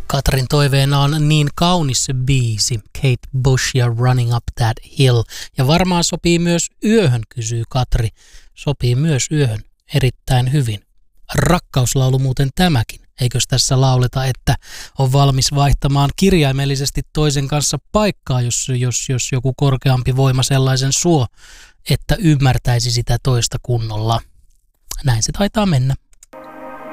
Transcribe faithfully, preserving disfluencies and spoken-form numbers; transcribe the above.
Katrin toiveena on niin kaunis biisi, Kate Bush ja Running Up That Hill. Ja varmaan sopii myös yöhön, kysyy Katri. Sopii myös yöhön erittäin hyvin. Rakkauslaulu muuten tämäkin. Eikös tässä lauleta, että on valmis vaihtamaan kirjaimellisesti toisen kanssa paikkaa, jos, jos, jos joku korkeampi voima sellaisen suo, että ymmärtäisi sitä toista kunnolla. Näin se taitaa mennä.